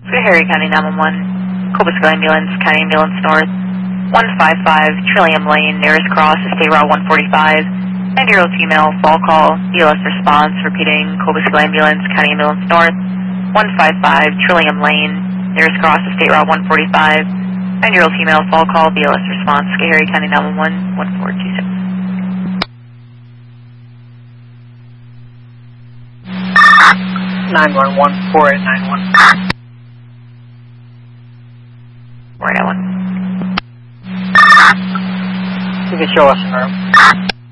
Schoharie County 911, Cobus Ambulance, County Ambulance North, 155 Trillium Lane, nearest cross to State Route 145. 9-year-old female, fall call, BLS response, repeating, Cobus Ambulance, County Ambulance North, 155 Trillium Lane, nearest cross to State Route 145. 9-year-old female, fall call, BLS response, Schoharie County 911, 1426. 911, 4891. 4891. You can show us in room.